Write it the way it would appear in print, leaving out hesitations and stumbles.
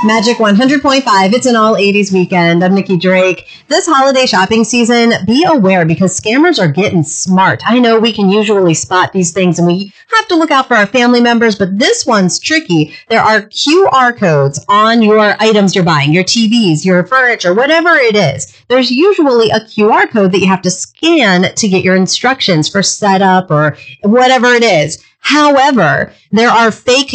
Magic 100.5, it's an all 80s weekend. I'm Nikki Drake. This holiday shopping season, be aware because scammers are getting smart. I know we can usually spot these things and we have to look out for our family members, but this one's tricky. There are QR codes on your items you're buying, your TVs, your furniture, whatever it is. There's usually a QR code that you have to scan to get your instructions for setup or whatever it is. However, there are fake